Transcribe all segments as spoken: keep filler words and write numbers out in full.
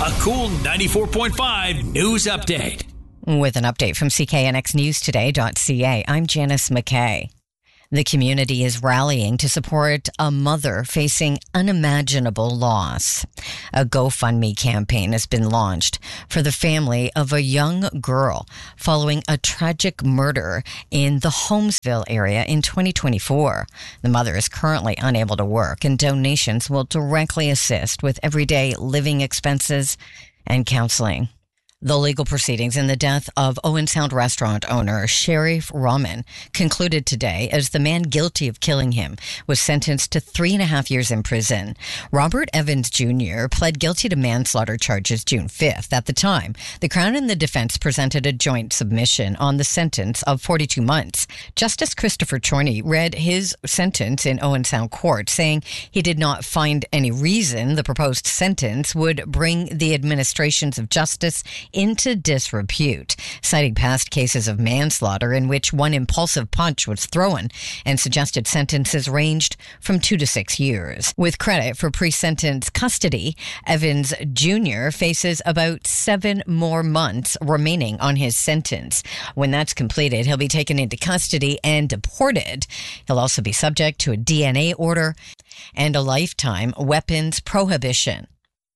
A Cool ninety-four point five news update. With an update from C K N X News Today dot C A, I'm Janice McKay. The community is rallying to support a mother facing unimaginable loss. A GoFundMe campaign has been launched for the family of a young girl following a tragic murder in the Holmesville area in twenty twenty-four. The mother is currently unable to work, and donations will directly assist with everyday living expenses and counseling. The legal proceedings in the death of Owen Sound restaurant owner Sharif Rahman concluded today as the man guilty of killing him was sentenced to three and a half years in prison. Robert Evans Junior pled guilty to manslaughter charges June fifth. At the time, the Crown and the defense presented a joint submission on the sentence of forty-two months. Justice Christopher Chorney read his sentence in Owen Sound court, saying he did not find any reason the proposed sentence would bring the administrations of justice into disrepute, citing past cases of manslaughter in which one impulsive punch was thrown, and suggested sentences ranged from two to six years. With credit for pre-sentence custody, Evans Junior faces about seven more months remaining on his sentence. When that's completed, he'll be taken into custody and deported. He'll also be subject to a D N A order and a lifetime weapons prohibition.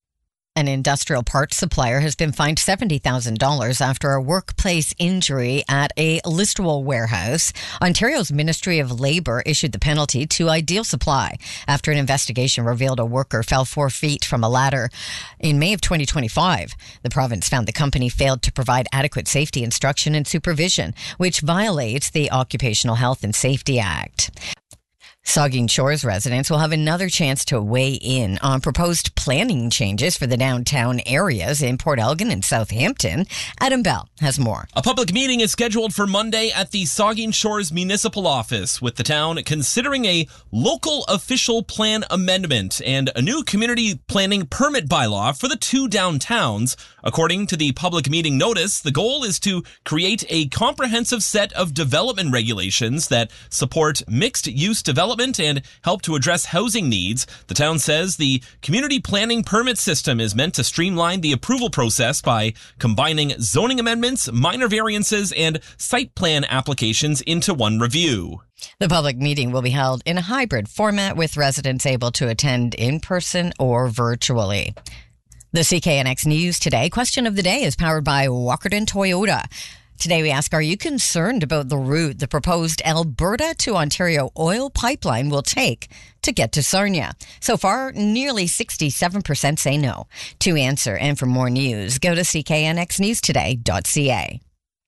An industrial parts supplier has been fined seventy thousand dollars after a workplace injury at a Listowel warehouse. Ontario's Ministry of Labour issued the penalty to Ideal Supply after an investigation revealed a worker fell four feet from a ladder in May of twenty twenty-five. The province found the company failed to provide adequate safety instruction and supervision, which violates the Occupational Health and Safety Act. Saugeen Shores residents will have another chance to weigh in on proposed planning changes for the downtown areas in Port Elgin and Southampton. Adam Bell has more. A public meeting is scheduled for Monday at the Saugeen Shores Municipal Office, with the town considering a local official plan amendment and a new community planning permit bylaw for the two downtowns. According to the public meeting notice, the goal is to create a comprehensive set of development regulations that support mixed-use development and help to address housing needs. The town says the community planning permit system is meant to streamline the approval process by combining zoning amendments, minor variances, and site plan applications into one review. The public meeting will be held in a hybrid format with residents able to attend in person or virtually. The C K N X News Today question of the day is powered by Walkerton Toyota. Today we ask, are you concerned about the route the proposed Alberta to Ontario oil pipeline will take to get to Sarnia? So far, nearly sixty-seven percent say no. To answer and for more news, go to C K N X News Today dot C A.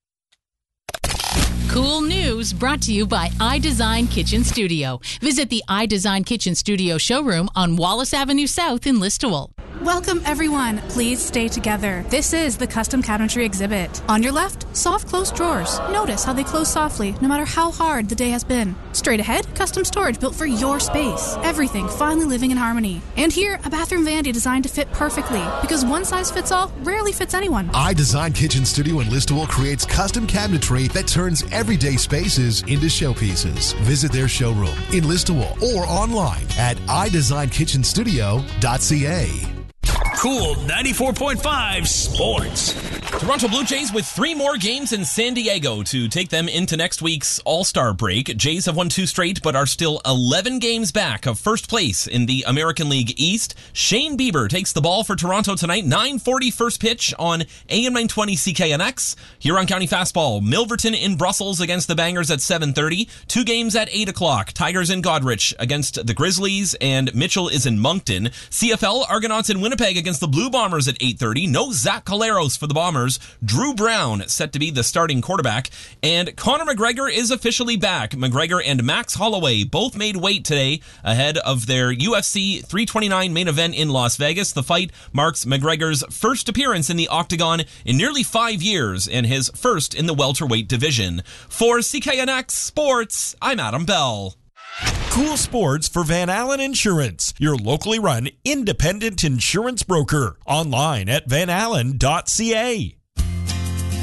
Cool news brought to you by iDesign Kitchen Studio. Visit the iDesign Kitchen Studio showroom on Wallace Avenue South in Listowel. Welcome, everyone. Please stay together. This is the custom cabinetry exhibit. On your left, soft closed drawers. Notice how they close softly, no matter how hard the day has been. Straight ahead, custom storage built for your space. Everything finally living in harmony. And here, a bathroom vanity designed to fit perfectly, because one size fits all rarely fits anyone. iDesign Kitchen Studio in Listowel creates custom cabinetry that turns everyday spaces into showpieces. Visit their showroom in Listowel or online at i design kitchen studio dot c a. Cool ninety-four point five Sports. Toronto Blue Jays with three more games in San Diego to take them into next week's All-Star break. Jays have won two straight, but are still eleven games back of first place in the American League East. Shane Bieber takes the ball for Toronto tonight. nine forty first pitch on A M nine twenty C K N X. Huron County Fastball. Milverton in Brussels against the Bangers at seven thirty. Two games at eight o'clock. Tigers in Goderich against the Grizzlies, and Mitchell is in Moncton. C F L, Argonauts in Winnipeg against the Blue Bombers at eight thirty. No Zach Collaros for the Bombers. Drew Brown set to be the starting quarterback. And Conor McGregor is officially back. McGregor and Max Holloway both made weight today ahead of their U F C three twenty-nine main event in Las Vegas. The fight marks McGregor's first appearance in the octagon in nearly five years and his first in the welterweight division. For C K N X Sports, I'm Adam Bell. Cool sports for Van Allen Insurance, your locally run independent insurance broker. Online at van allen dot c a.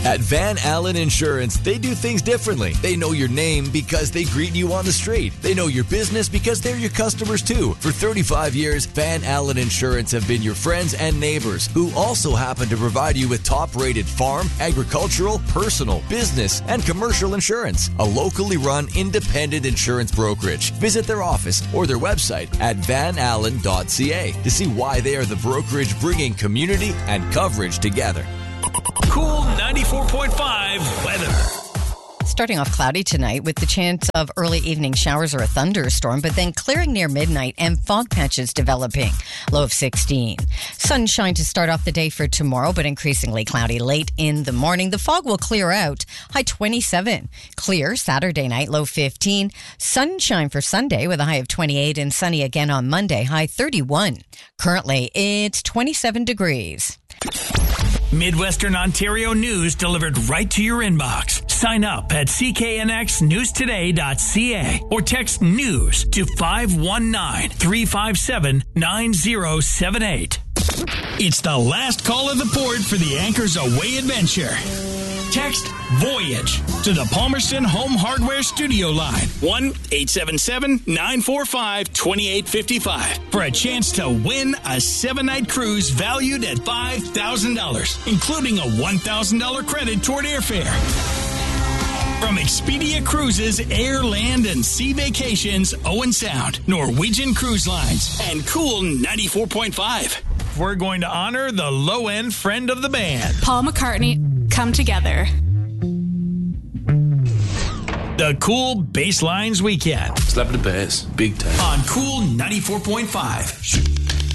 At Van Allen Insurance, they do things differently. They know your name because they greet you on the street. They know your business because they're your customers too. For thirty-five years, Van Allen Insurance have been your friends and neighbors who also happen to provide you with top-rated farm, agricultural, personal, business, and commercial insurance. A locally run independent insurance brokerage. Visit their office or their website at van allen dot c a to see why they are the brokerage bringing community and coverage together. Cool ninety-four point five weather. Starting off cloudy tonight with the chance of early evening showers or a thunderstorm, but then clearing near midnight and fog patches developing. Low of sixteen. Sunshine to start off the day for tomorrow, but increasingly cloudy late in the morning. The fog will clear out. High twenty-seven. Clear Saturday night, low fifteen. Sunshine for Sunday with a high of twenty-eight and sunny again on Monday, high thirty-one. Currently, it's twenty-seven degrees. Midwestern Ontario news delivered right to your inbox. Sign up at c k n x news today dot c a or text news to five one nine, three five seven, nine zero seven eight. It's the last call of the port for the Anchors Away adventure. Text Voyage to the Palmerston Home Hardware Studio line, one eight seven seven, nine four five, two eight five five, for a chance to win a seven-night cruise valued at five thousand dollars, including a one thousand dollars credit toward airfare. From Expedia Cruises, Air, Land, and Sea Vacations, Owen Sound, Norwegian Cruise Lines, and Cool ninety-four point five. We're going to honor the low-end friend of the band, Paul McCartney, Come Together. The Cool Basslines Weekend. Slap the bass, big time. On Cool ninety-four point five.